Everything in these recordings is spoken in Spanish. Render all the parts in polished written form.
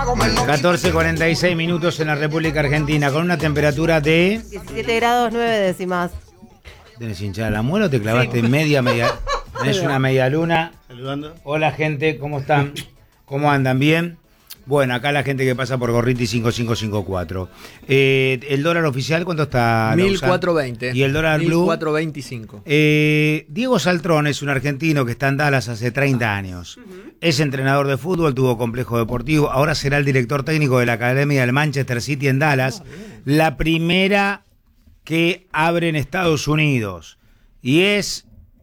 14:46 minutos en la República Argentina, con una temperatura de 17 grados 9 décimas. ¿Tenés hinchada la muela o te clavaste media? ¿Tenés una media luna? Saludando. Hola gente, ¿cómo están? ¿Cómo andan? ¿Bien? Bueno, acá la gente que pasa por Gorriti 5554. ¿El dólar oficial cuánto está? 1420. ¿Y el dólar blue? 1425. Diego Saltrón es un argentino que está en Dallas hace 30 años. Es entrenador de fútbol, tuvo complejo deportivo. Ahora será el director técnico de la Academia del Manchester City en Dallas. La primera que abre en Estados Unidos. Y es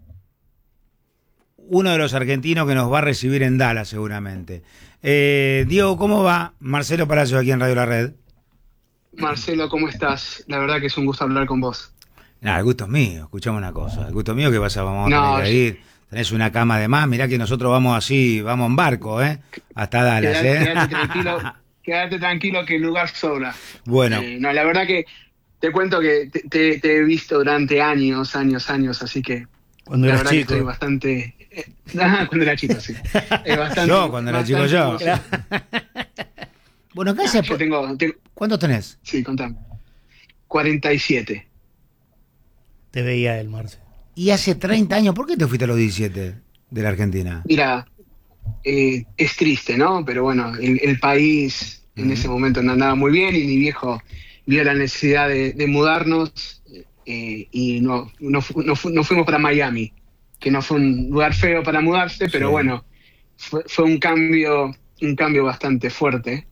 uno de los argentinos que nos va a recibir en Dallas seguramente. Diego, ¿cómo va? Marcelo Palacios aquí en Radio La Red. Marcelo, ¿cómo estás? La verdad que es un gusto hablar con vos. Nah, el gusto es mío, escuchame una cosa. El gusto es mío que vamos a tener que ir. Tenés una cama de más, mirá que nosotros vamos así, vamos en barco, hasta Dallas, Quédate tranquilo que el lugar sobra. Bueno. No, la verdad que te cuento que te he visto durante años, así que Cuando eras chico. Estoy bastante... cuando era chico, sí. Cuando era chico yo. Bueno, acá ¿cuántos tenés? Sí, contame. 47. Te veía él, Marce. Y hace 30 años, ¿por qué te fuiste a los 17 de la Argentina? Mira, es triste, ¿no? Pero bueno, el país en ese momento no andaba muy bien y mi viejo vio la necesidad de mudarnos y no fuimos para Miami, que no fue un lugar feo para mudarse, pero bueno, fue un cambio bastante fuerte.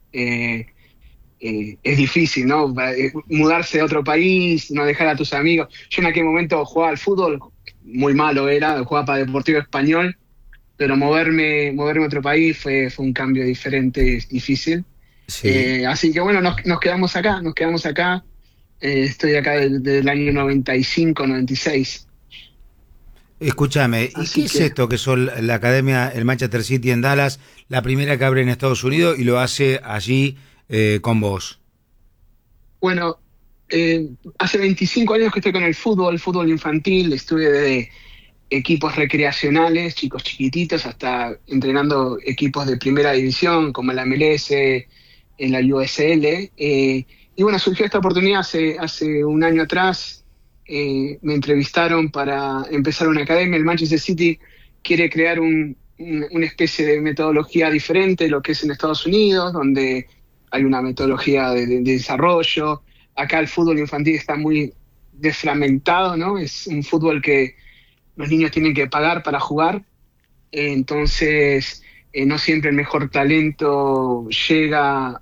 Es difícil, ¿no? Mudarse a otro país, no dejar a tus amigos. Yo en aquel momento jugaba al fútbol, muy malo jugaba para Deportivo Español, pero moverme a otro país fue un cambio diferente, difícil. Sí. Así que bueno, nos quedamos acá. Estoy acá desde el año 95, 96. Escúchame, ¿y qué es esto que son la Academia, el Manchester City en Dallas, la primera que abre en Estados Unidos y lo hace allí con vos? Bueno, hace 25 años que estoy con el fútbol infantil, estuve desde equipos recreacionales, chicos chiquititos, hasta entrenando equipos de primera división, como la MLS, en la USL. Y bueno, surgió esta oportunidad hace un año atrás. Me entrevistaron para empezar una academia. El Manchester City quiere crear una especie de metodología diferente de lo que es en Estados Unidos, donde hay una metodología de desarrollo. Acá el fútbol infantil está muy desfragmentado, ¿no? Es un fútbol que los niños tienen que pagar para jugar. Entonces, no siempre el mejor talento llega